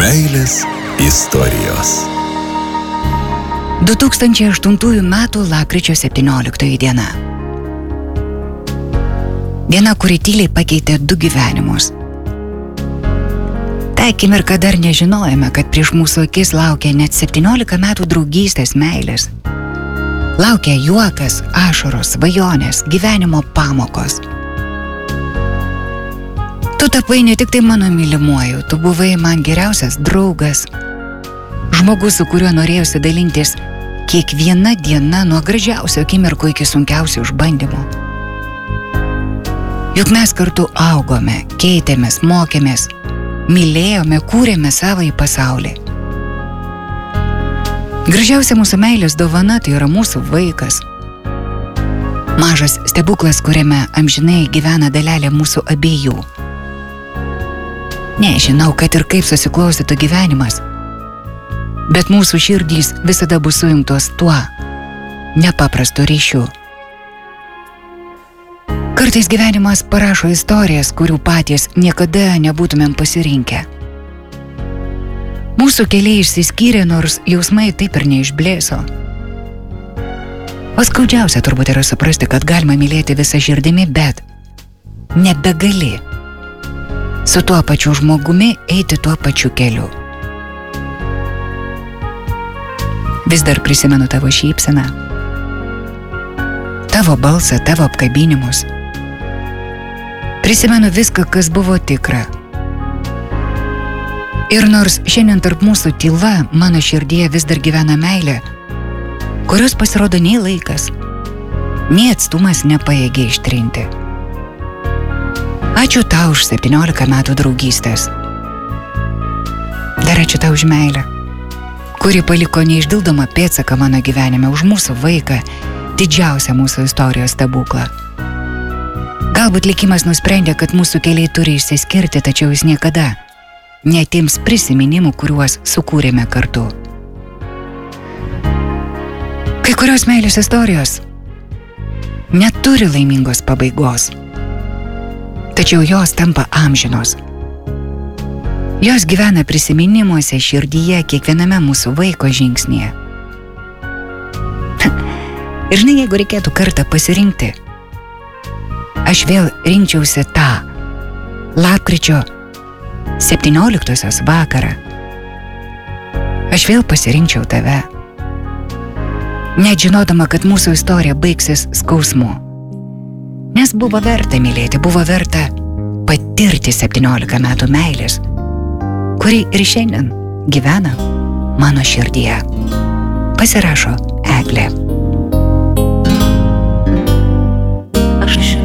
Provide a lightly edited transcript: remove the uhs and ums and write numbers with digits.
Meilės istorijos. 2008 metų lapkričio 17 diena. Diena, kuri tyliai pakeitė 2 gyvenimus. Ta akimirka dar nežinojame, kad prieš mūsų akis laukia net 17 metų draugystės meilės. Laukia juokas, ašaros, svajonės, gyvenimo pamokos. Tu tapai ne tik tai mano mylimuoju, tu buvai man geriausias draugas. Žmogus, su kuriuo norėjusi dalintis kiekviena diena nuo gražiausio akimirko iki sunkiausio išbandymo. Juk mes kartu augome, keitėmės, mokėmės, mylėjome, kūrėme savąjį pasaulį. Gražiausia mūsų meilės dovana tai yra mūsų vaikas. Mažas stebuklas, kuriame amžinai gyvena dalelė mūsų abiejų. Nežinau, kad ir kaip susiklostytų gyvenimas, bet mūsų širdys visada bus sujungtos tuo nepaprastu ryšiu. Kartais gyvenimas parašo istorijas, kurių patys niekada nebūtumėm pasirinkę. Mūsų keliai išsiskyrė, nors jausmai taip ir neišblėso. O skaudžiausia turbūt yra suprasti, kad galima mylėti visą širdimi, bet nebegali su tuo pačiu žmogumi eiti tuo pačiu keliu. Vis dar prisimenu tavo šypseną, tavo balsą, tavo apkabinimus. Prisimenu viską, kas buvo tikra. Ir nors šiandien tarp mūsų tyla, mano širdyje vis dar gyvena meilė, kurios pasirodo nei laikas, nei atstumas nepajėgė ištrinti. Ačiū tau už 17 metų draugystės. Dar ačiū tau už meilę, kuri paliko neišdildomą pėdsaką mano gyvenime, už mūsų vaiką, didžiausią mūsų istorijos stebuklą. Galbūt likimas nusprendė, kad mūsų keliai turi išsiskirti, tačiau jis niekada neatims prisiminimų, kuriuos sukūrėme kartu. Kai kurios meilės istorijos neturi laimingos pabaigos, tačiau jos tampa amžinos. Jos gyvena prisiminimuose, širdyje, kiekviename mūsų vaiko žingsnyje. Ir žinai, jeigu reikėtų kartą pasirinkti, aš vėl rinkčiausi tą lapkričio 17 vakarą. Aš vėl pasirinkčiau tave, net žinodama, kad mūsų istorija baigsis skausmu. Nes buvo verta mylėti, buvo verta patirti 17 metų meilės, kuri ir šiandien gyvena mano širdyje. Pasirašo Eglė.